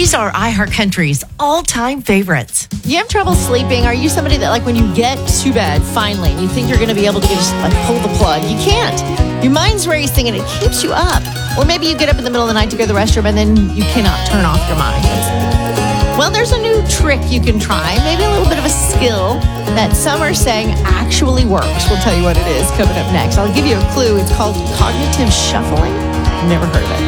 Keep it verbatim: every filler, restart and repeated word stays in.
These are iHeartCountry's all-time favorites. You have trouble sleeping? Are you somebody that, like, when you get to bed, finally, and you think you're going to be able to just, like, pull the plug, you can't. Your mind's racing, and it keeps you up. Or maybe you get up in the middle of the night to go to the restroom, and then you cannot turn off your mind. Well, there's a new trick you can try, maybe a little bit of a skill that some are saying actually works. We'll tell you what it is coming up next. I'll give you a clue. It's called cognitive shuffling. Never heard of it.